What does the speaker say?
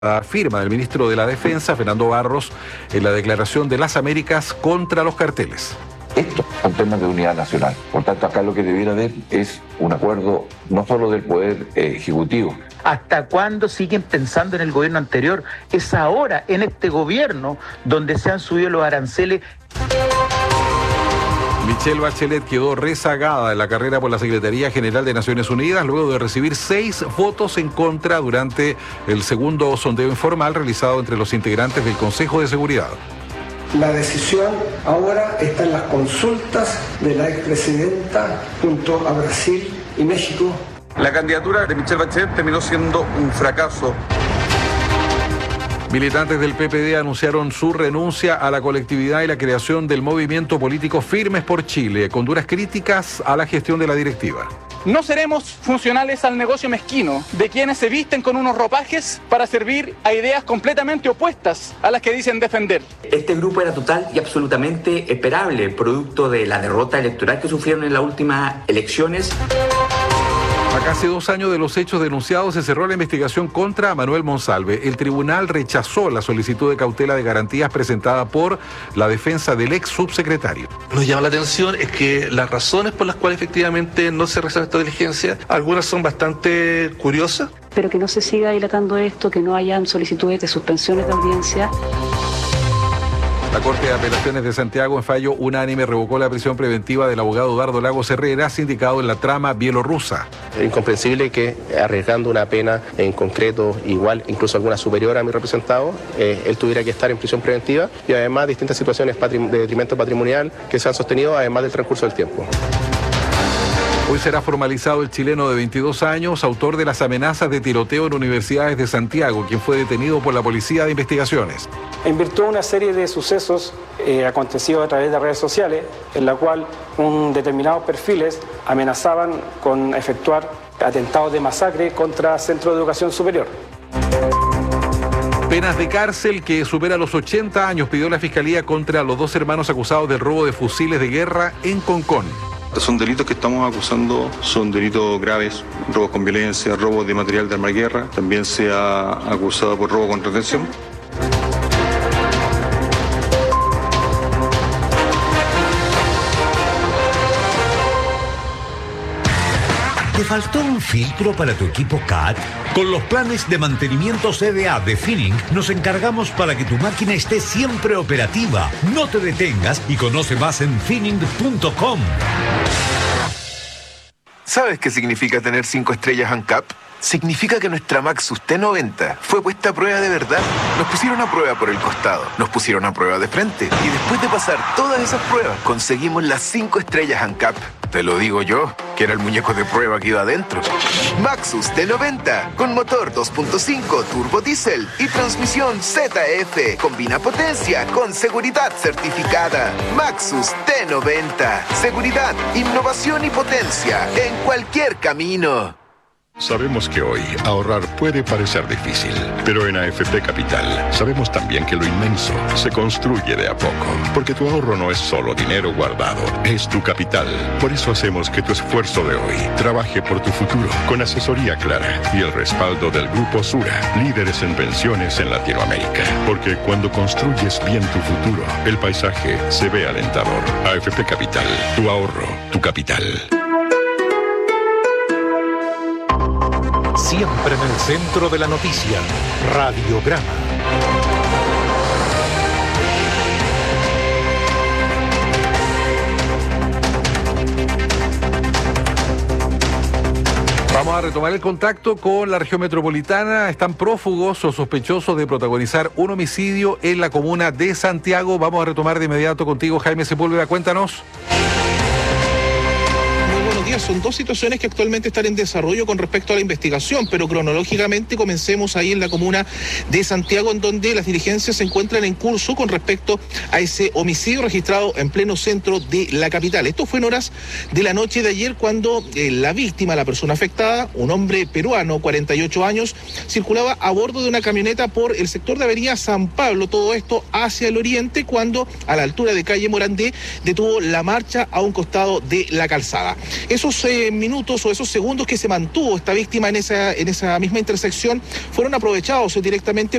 La firma del ministro de la Defensa, Fernando Barros, en la Declaración de las Américas contra los carteles. Estos son temas de unidad nacional. Por tanto, acá lo que debiera haber es un acuerdo no solo del Poder Ejecutivo. ¿Hasta cuándo siguen pensando en el gobierno anterior? Es ahora, en este gobierno, donde se han subido los aranceles. Michelle Bachelet quedó rezagada en la carrera por la Secretaría General de Naciones Unidas luego de recibir 6 votos en contra durante el segundo sondeo informal realizado entre los integrantes del Consejo de Seguridad. La decisión ahora está en las consultas de la expresidenta junto a Brasil y México. La candidatura de Michelle Bachelet terminó siendo un fracaso. Militantes del PPD anunciaron su renuncia a la colectividad y la creación del movimiento político Firmes por Chile, con duras críticas a la gestión de la directiva. No seremos funcionales al negocio mezquino de quienes se visten con unos ropajes para servir a ideas completamente opuestas a las que dicen defender. Este grupo era total y absolutamente esperable, producto de la derrota electoral que sufrieron en las últimas elecciones. A casi 2 años de los hechos denunciados se cerró la investigación contra Manuel Monsalve. El tribunal rechazó la solicitud de cautela de garantías presentada por la defensa del ex subsecretario. Nos llama la atención es que las razones por las cuales efectivamente no se resuelve esta diligencia, algunas son bastante curiosas. Pero que no se siga dilatando esto, que no hayan solicitudes de suspensiones de audiencia. La Corte de Apelaciones de Santiago, en fallo unánime, revocó la prisión preventiva del abogado Dardo Lagos Herrera, sindicado en la trama bielorrusa. Es incomprensible que, arriesgando una pena en concreto igual, incluso alguna superior a mi representado, él tuviera que estar en prisión preventiva y además distintas situaciones de detrimento patrimonial que se han sostenido además del transcurso del tiempo. Hoy será formalizado el chileno de 22 años, autor de las amenazas de tiroteo en universidades de Santiago, quien fue detenido por la Policía de Investigaciones. En virtud de una serie de sucesos acontecidos a través de redes sociales, en la cual determinados perfiles amenazaban con efectuar atentados de masacre contra centros de educación superior. Penas de cárcel que supera los 80 años pidió la Fiscalía contra los 2 hermanos acusados del robo de fusiles de guerra en Concón. Son delitos que estamos acusando, son delitos graves, robos con violencia, robo de material de arma de guerra, también se ha acusado por robo con retención. ¿Te faltó un filtro para tu equipo CAT? Con los planes de mantenimiento CDA de Finning nos encargamos para que tu máquina esté siempre operativa. No te detengas y conoce más en finning.com. ¿Sabes qué significa tener 5 estrellas ANCAP? Significa que nuestra Maxus T90 fue puesta a prueba de verdad. Nos pusieron a prueba por el costado, nos pusieron a prueba de frente y después de pasar todas esas pruebas conseguimos las 5 estrellas ANCAP. Te lo digo yo, que era el muñeco de prueba que iba adentro. Maxus T90, con motor 2.5 turbo diésel y transmisión ZF. Combina potencia con seguridad certificada. Maxus T90, seguridad, innovación y potencia en cualquier camino. Sabemos que hoy ahorrar puede parecer difícil, pero en AFP Capital sabemos también que lo inmenso se construye de a poco, porque tu ahorro no es solo dinero guardado, es tu capital. Por eso hacemos que tu esfuerzo de hoy trabaje por tu futuro, con asesoría clara y el respaldo del Grupo Sura, líderes en pensiones en Latinoamérica. Porque cuando construyes bien tu futuro, el paisaje se ve alentador. AFP Capital, tu ahorro, tu capital. Siempre en el centro de la noticia, Radiograma. Vamos a retomar el contacto con la región metropolitana. Están prófugos o sospechosos de protagonizar un homicidio en la comuna de Santiago. Vamos a retomar de inmediato contigo, Jaime Sepúlveda. Cuéntanos. Son 2 situaciones que actualmente están en desarrollo con respecto a la investigación, pero cronológicamente comencemos ahí en la comuna de Santiago, en donde las diligencias se encuentran en curso con respecto a ese homicidio registrado en pleno centro de la capital. Esto fue en horas de la noche de ayer cuando la víctima, la persona afectada, un hombre peruano, 48 años, circulaba a bordo de una camioneta por el sector de Avenida San Pablo, todo esto hacia el oriente, cuando a la altura de calle Morandé detuvo la marcha a un costado de la calzada. Eso esos minutos o esos segundos que se mantuvo esta víctima en esa misma intersección fueron aprovechados directamente